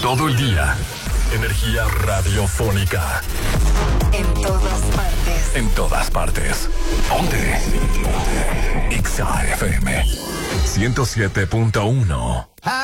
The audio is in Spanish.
Todo el día. Energía radiofónica. En todas partes. En todas partes. Ponte. Exa FM 107.1.